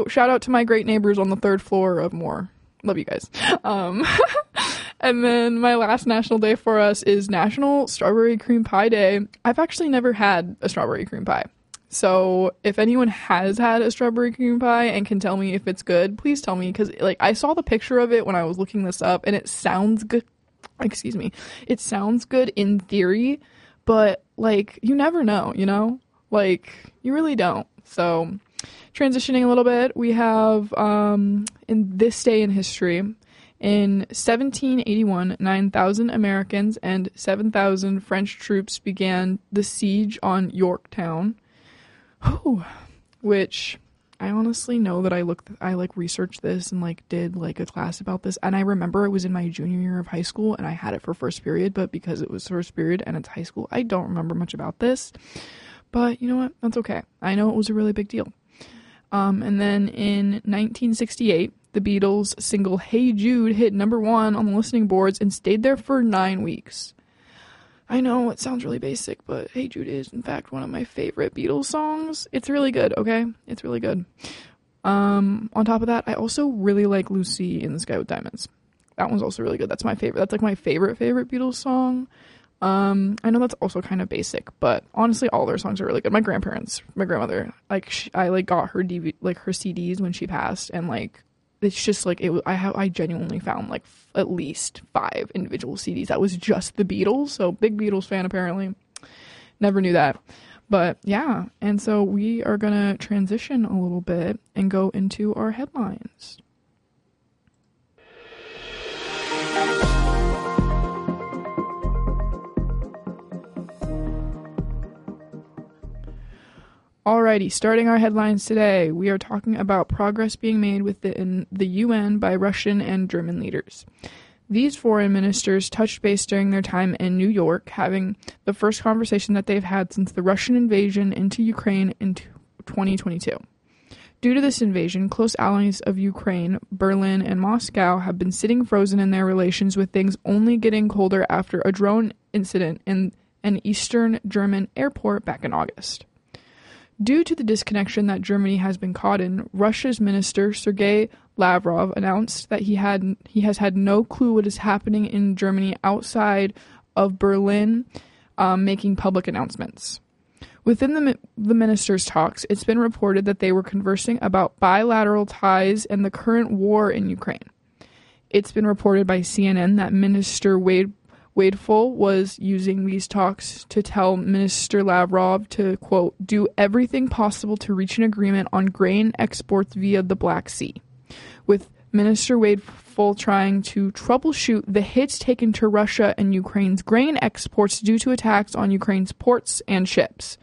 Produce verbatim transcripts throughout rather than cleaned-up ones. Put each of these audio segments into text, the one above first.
also, shout out to my great neighbors on the third floor of Moore. Love you guys. Um, and then my last national day for us is National Strawberry Cream Pie Day. I've actually never had a strawberry cream pie. So if anyone has had a strawberry cream pie and can tell me if it's good, please tell me. Because, like, I saw the picture of it when I was looking this up, and it sounds good. Excuse me. It sounds good in theory, but, like, you never know, you know? Like, you really don't. So, transitioning a little bit, we have, um, in this day in history, in seventeen eighty-one, nine thousand Americans and seven thousand French troops began the siege on Yorktown, whew, which I honestly know that I looked, I, like, researched this and, like, did, like, a class about this, and I remember it was in my junior year of high school, and I had it for first period, but because it was first period and it's high school, I don't remember much about this. But you know what? That's okay. I know it was a really big deal. Um, and then in nineteen sixty-eight, the Beatles' single Hey Jude hit number one on the listening boards and stayed there for nine weeks. I know it sounds really basic, but Hey Jude is, in fact, one of my favorite Beatles songs. It's really good, okay? It's really good. Um, on top of that, I also really like Lucy in the Sky with Diamonds. That one's also really good. That's my favorite. That's like my favorite, favorite Beatles song. Um, I know that's also kind of basic, but honestly, all their songs are really good. My grandparents, my grandmother, like, she, I, like, got her D V D, like, her C Ds when she passed, and, like, it's just, like, it was, I have, I genuinely found, like, f- at least five individual C Ds that was just the Beatles, so big Beatles fan, apparently. Never knew that. But, yeah, and so we are gonna transition a little bit and go into our headlines. Alrighty, starting our headlines today, we are talking about progress being made within the U N by Russian and German leaders. These foreign ministers touched base during their time in New York, having the first conversation that they've had since the Russian invasion into Ukraine in twenty twenty-two. Due to this invasion, close allies of Ukraine, Berlin and Moscow, have been sitting frozen in their relations, with things only getting colder after a drone incident in an eastern German airport back in August. Due to the disconnection that Germany has been caught in, Russia's minister Sergei Lavrov announced that he had he has had no clue what is happening in Germany outside of Berlin, um, making public announcements. Within the the ministers' talks, it's been reported that they were conversing about bilateral ties and the current war in Ukraine. It's been reported by C N N that Minister Wade Wadeful was using these talks to tell Minister Lavrov to, quote, do everything possible to reach an agreement on grain exports via the Black Sea, with Minister Wadeful trying to troubleshoot the hits taken to Russia and Ukraine's grain exports due to attacks on Ukraine's ports and ships.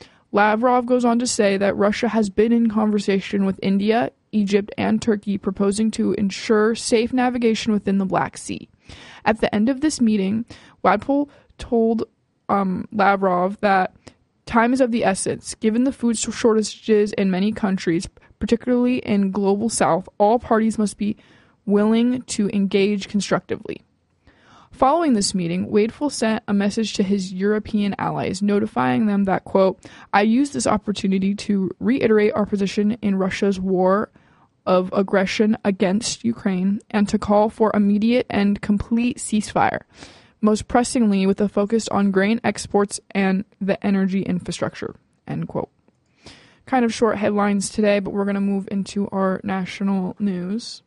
Lavrov goes on to say that Russia has been in conversation with India, Egypt, and Turkey, proposing to ensure safe navigation within the Black Sea. At the end of this meeting, Wadpol told um, Lavrov that time is of the essence. Given the food shortages in many countries, particularly in Global South, all parties must be willing to engage constructively. Following this meeting, Wadeful sent a message to his European allies, notifying them that, quote, I use this opportunity to reiterate our position in Russia's war of aggression against Ukraine and to call for immediate and complete ceasefire, most pressingly with a focus on grain exports and the energy infrastructure, end quote. Kind of short headlines today, but we're going to move into our national news.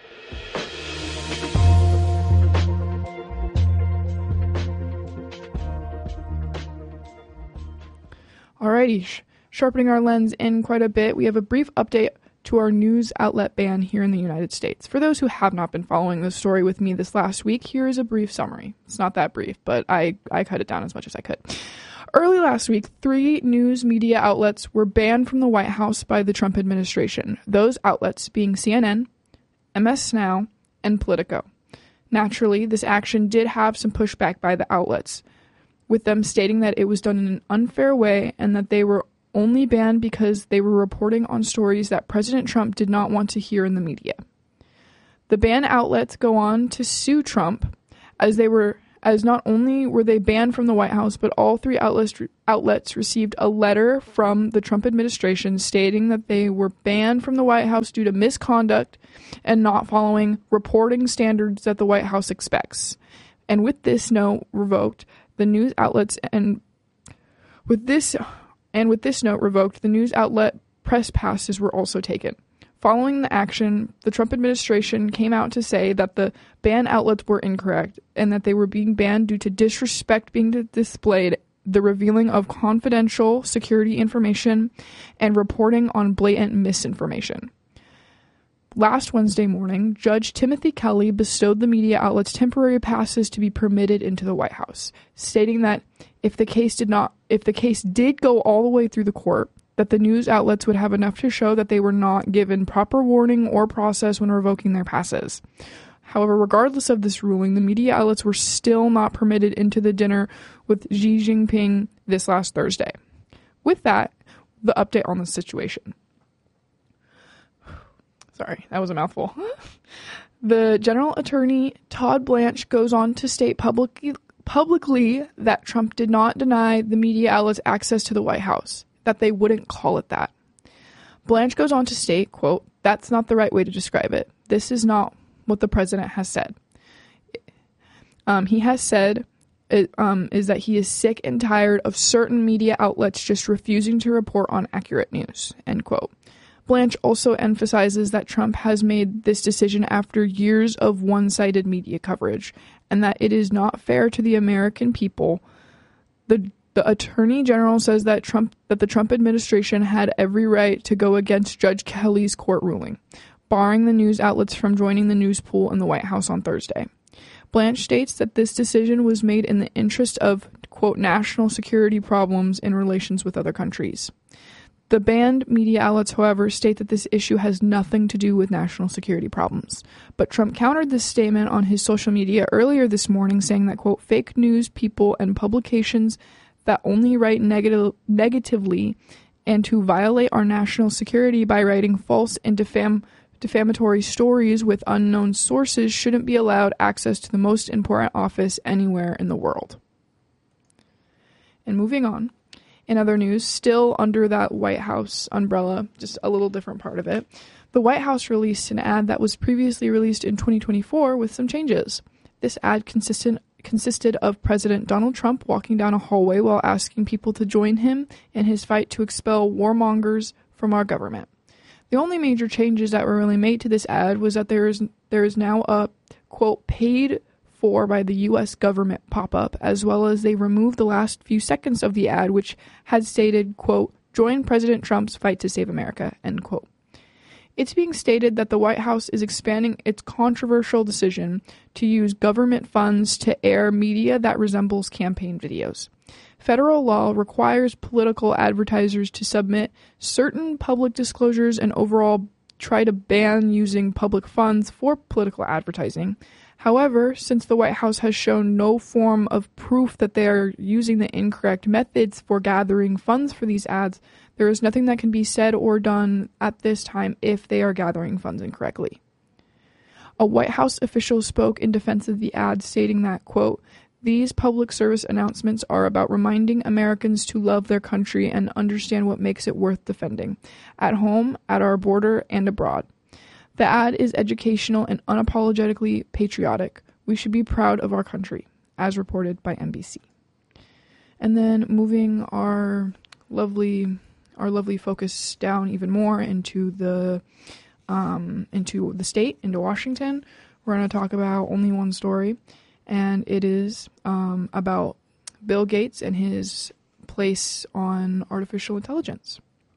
Alrighty, sh- sharpening our lens in quite a bit, we have a brief update to our news outlet ban here in the United States. For those who have not been following this story with me this last week, here is a brief summary. It's not that brief, but I, I cut it down as much as I could. Early last week, three news media outlets were banned from the White House by the Trump administration, those outlets being C N N, M S Now, and Politico. Naturally, this action did have some pushback by the outlets, with them stating that it was done in an unfair way and that they were only banned because they were reporting on stories that President Trump did not want to hear in the media. The banned outlets go on to sue Trump as they were as not only were they banned from the White House, but all three outlets, outlets received a letter from the Trump administration stating that they were banned from the White House due to misconduct and not following reporting standards that the White House expects. And with this note revoked, the news outlets and with this and with this note revoked, the news outlet press passes were also taken. Following the action, the Trump administration came out to say that the banned outlets were incorrect and that they were being banned due to disrespect being displayed, the revealing of confidential security information, and reporting on blatant misinformation. Last Wednesday morning, Judge Timothy Kelly bestowed the media outlets temporary passes to be permitted into the White House, stating that if the case did not, if the case did go all the way through the court, that the news outlets would have enough to show that they were not given proper warning or process when revoking their passes. However, regardless of this ruling, the media outlets were still not permitted into the dinner with Xi Jinping this last Thursday. With that, the update on the situation. Sorry, that was a mouthful. The General Attorney, Todd Blanche, goes on to state publicly, publicly that Trump did not deny the media outlets access to the White House, that they wouldn't call it that. Blanche goes on to state, quote, "That's not the right way to describe it. This is not what the president has said. Um, he has said it, um, is that he is sick and tired of certain media outlets just refusing to report on accurate news," end quote. Blanche also emphasizes that Trump has made this decision after years of one-sided media coverage, and that it is not fair to the American people. The The Attorney General says that Trump that the Trump administration had every right to go against Judge Kelly's court ruling, barring the news outlets from joining the news pool in the White House on Thursday. Blanche states that this decision was made in the interest of, quote, national security problems in relations with other countries. The banned media outlets, however, state that this issue has nothing to do with national security problems. But Trump countered this statement on his social media earlier this morning, saying that, quote, fake news people and publications that only write negative, negatively and to violate our national security by writing false and defam, defamatory stories with unknown sources shouldn't be allowed access to the most important office anywhere in the world. And moving on, in other news, still under that White House umbrella, just a little different part of it, the White House released an ad that was previously released in twenty twenty-four with some changes. This ad consisted consisted of President Donald Trump walking down a hallway while asking people to join him in his fight to expel warmongers from our government. The only major changes that were really made to this ad was that there is there is now a, quote, paid for by the U S government pop-up, as well as they removed the last few seconds of the ad, which had stated, quote, join President Trump's fight to save America, end quote. It's being stated that the White House is expanding its controversial decision to use government funds to air media that resembles campaign videos. Federal law requires political advertisers to submit certain public disclosures and overall try to ban using public funds for political advertising. However, since the White House has shown no form of proof that they are using the incorrect methods for gathering funds for these ads, there is nothing that can be said or done at this time if they are gathering funds incorrectly. A White House official spoke in defense of the ad, stating that, quote, these public service announcements are about reminding Americans to love their country and understand what makes it worth defending, at home, at our border, and abroad. The ad is educational and unapologetically patriotic. We should be proud of our country, as reported by N B C. And then moving our lovely, our lovely focus down even more into the, um, into the state, into Washington, we're going to talk about only one story, and it is um, about Bill Gates and his place on artificial intelligence.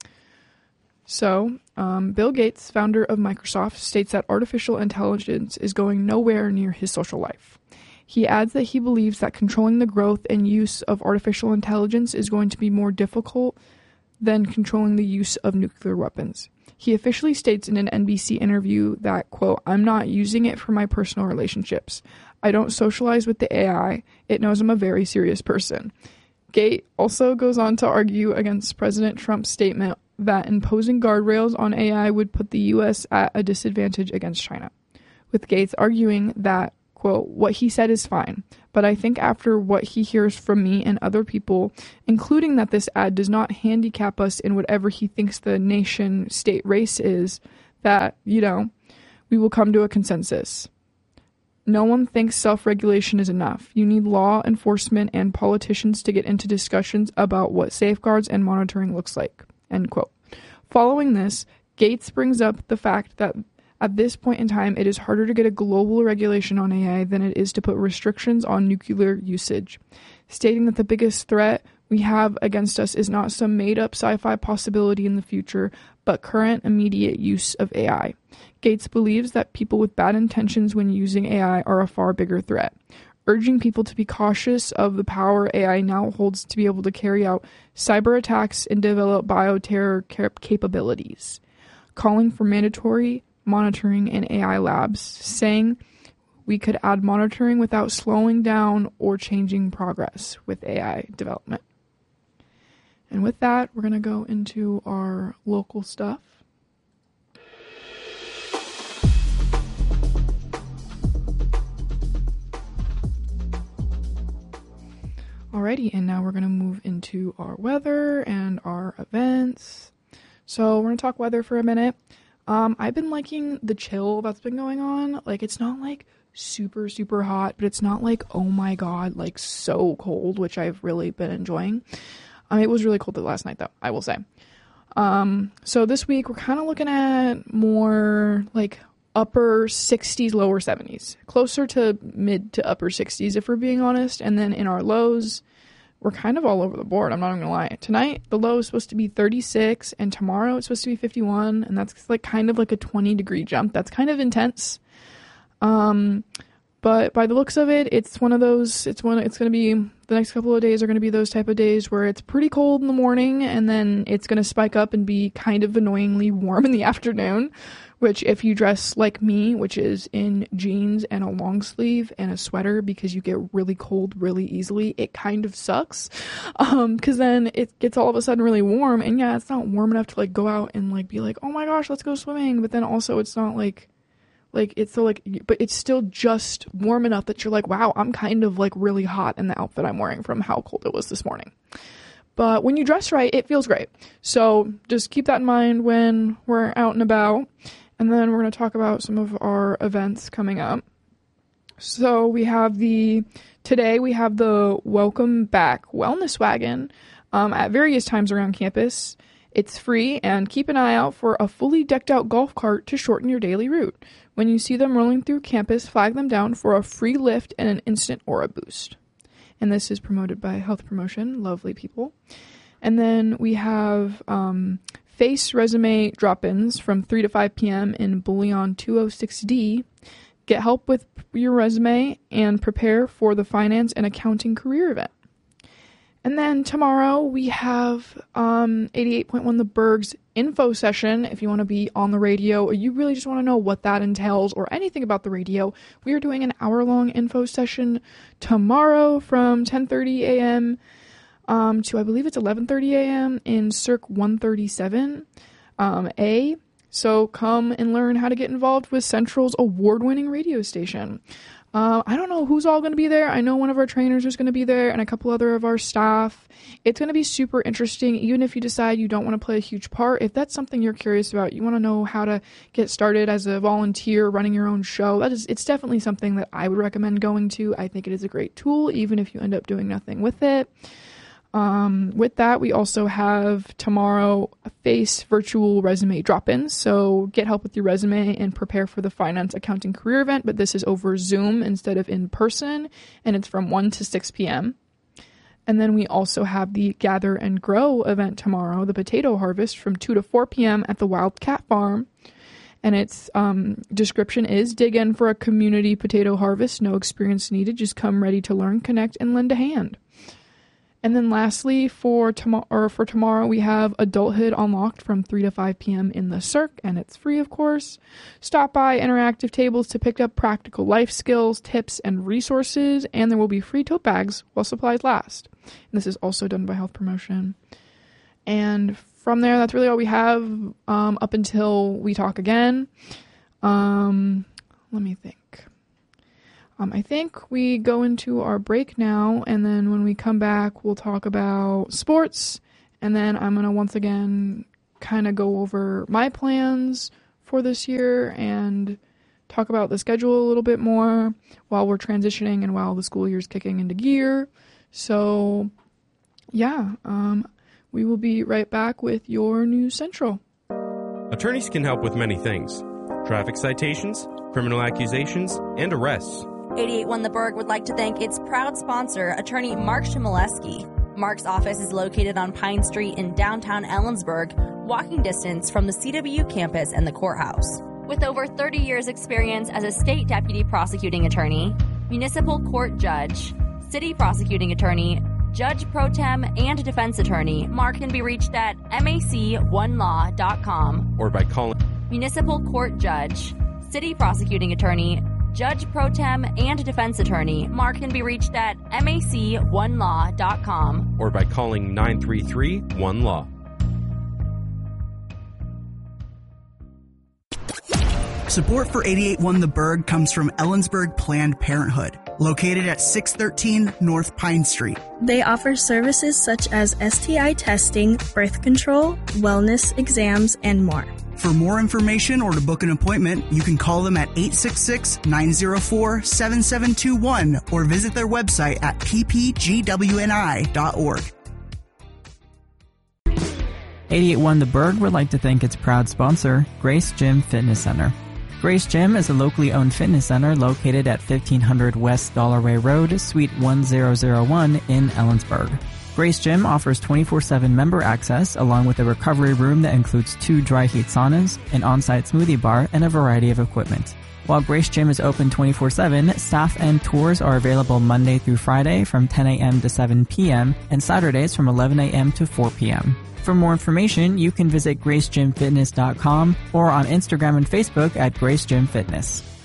So, um, Bill Gates, founder of Microsoft, states that artificial intelligence is going nowhere near his social life. He adds that he believes that controlling the growth and use of artificial intelligence is going to be more difficult than controlling the use of nuclear weapons. He officially states in an N B C interview that, quote, I'm not using it for my personal relationships. I don't socialize with the A I. It knows I'm a very serious person. Gates also goes on to argue against President Trump's statement that imposing guardrails on A I would put the U S at a disadvantage against China, with Gates arguing that, quote, "What he said is fine, but I think after what he hears from me and other people, including that this ad does not handicap us in whatever he thinks the nation state race is, that, you know, we will come to a consensus. No one thinks self-regulation is enough. You need law enforcement and politicians to get into discussions about what safeguards and monitoring looks like," end quote. Following this, Gates brings up the fact that at this point in time, it is harder to get a global regulation on A I than it is to put restrictions on nuclear usage, stating that the biggest threat we have against us is not some made-up sci-fi possibility in the future, but current immediate use of A I. Gates believes that people with bad intentions when using A I are a far bigger threat, urging people to be cautious of the power A I now holds to be able to carry out cyber attacks and develop bioterror cap- capabilities, calling for mandatory monitoring in A I labs, saying we could add monitoring without slowing down or changing progress with A I development. And with that, we're going to go into our local stuff. Alrighty, and now we're going to move into our weather and our events. So we're going to talk weather for a minute. Um, I've been liking the chill that's been going on. Like, it's not like super, super hot, but it's not like, oh my god, like so cold, which I've really been enjoying. Um, it was really cold last night though, I will say. Um, so this week we're kind of looking at more like upper sixties, lower seventies, closer to mid to upper sixties if we're being honest. And then in our lows, we're kind of all over the board. I'm not even gonna lie. Tonight, the low is supposed to be thirty-six, and tomorrow it's supposed to be fifty-one, and that's like kind of like a twenty degree jump. That's kind of intense. Um, but by the looks of it, it's one of those, it's one, it's gonna be, the next couple of days are gonna be those type of days where it's pretty cold in the morning, and then it's gonna spike up and be kind of annoyingly warm in the afternoon, which if you dress like me, which is in jeans and a long sleeve and a sweater because you get really cold really easily, it kind of sucks. Um, cause then it gets all of a sudden really warm, and yeah, it's not warm enough to like go out and like be like, oh my gosh, let's go swimming. But then also it's not like, like it's still like, but it's still just warm enough that you're like, wow, I'm kind of like really hot in the outfit I'm wearing from how cold it was this morning. But when you dress right, it feels great. So just keep that in mind when we're out and about. And then we're going to talk about some of our events coming up. So we have the, today we have the Welcome Back Wellness Wagon um, at various times around campus. It's free, and keep an eye out for a fully decked out golf cart to shorten your daily route. When you see them rolling through campus, flag them down for a free lift and an instant aura boost. And this is promoted by Health Promotion, lovely people. And then we have um, Face Resume Drop-ins from three to five p.m. in Bullion two oh six D. Get help with your resume and prepare for the finance and accounting career event. And then tomorrow we have um, eighty-eight point one The Berg's info session. If you want to be on the radio or you really just want to know what that entails or anything about the radio, we are doing an hour-long info session tomorrow from ten thirty a.m. Um, to I believe it's eleven thirty a.m. in Circ one thirty-seven um, A. So come and learn how to get involved with Central's award-winning radio station. Uh, I don't know who's all going to be there. I know one of our trainers is going to be there and a couple other of our staff. It's going to be super interesting, even if you decide you don't want to play a huge part. If that's something you're curious about, you want to know how to get started as a volunteer running your own show, that is, it's definitely something that I would recommend going to. I think it is a great tool, even if you end up doing nothing with it. Um, with that, we also have tomorrow a Face virtual resume drop-ins. So get help with your resume and prepare for the finance accounting career event. But this is over Zoom instead of in person, and it's from one to six p.m. And then we also have the Gather and Grow event tomorrow, the potato harvest from two to four p.m. at the Wildcat Farm. And its um, description is, dig in for a community potato harvest. No experience needed. Just come ready to learn, connect, and lend a hand. And then lastly, for tomorrow, or for tomorrow, we have Adulthood Unlocked from three to five p.m. in the Circ, and it's free, of course. Stop by interactive tables to pick up practical life skills, tips, and resources, and there will be free tote bags while supplies last. And this is also done by Health Promotion. And from there, that's really all we have um, up until we talk again. Um, let me think. Um, I think we go into our break now, and then when we come back, we'll talk about sports, and then I'm going to once again kind of go over my plans for this year and talk about the schedule a little bit more while we're transitioning and while the school year's kicking into gear. So, yeah, um, we will be right back with your News Central. Attorneys can help with many things: traffic citations, criminal accusations, and arrests. eighty-eight one The Berg would like to thank its proud sponsor, attorney Mark Chmielewski. Mark's office is located on Pine Street in downtown Ellensburg, walking distance from the C W campus and the courthouse. With over thirty years experience as a state deputy prosecuting attorney, municipal court judge, city prosecuting attorney, judge pro tem, and defense attorney, Mark can be reached at M A C one law dot com or by calling municipal court judge, city prosecuting attorney, judge pro tem, and defense attorney. Mark can be reached at M A C one law dot com or by calling nine three three one law. Support for eighty-eight one The Berg comes from Ellensburg Planned Parenthood, located at six thirteen North Pine Street. They offer services such as S T I testing, birth control, wellness exams, and more. For more information or to book an appointment, you can call them at eight six six, nine zero four, seven seven two one or visit their website at p p g w n i dot org. eighty-eight one The Berg would like to thank its proud sponsor, Grace Gym Fitness Center. Grace Gym is a locally owned fitness center located at fifteen hundred West Dollarway Road, Suite one thousand one in Ellensburg. Grace Gym offers twenty-four seven member access along with a recovery room that includes two dry heat saunas, an on-site smoothie bar, and a variety of equipment. While Grace Gym is open twenty-four seven, staff and tours are available Monday through Friday from ten a.m. to seven p.m. and Saturdays from eleven a.m. to four p.m. For more information, you can visit grace gym fitness dot com or on Instagram and Facebook at Grace Gym Fitness.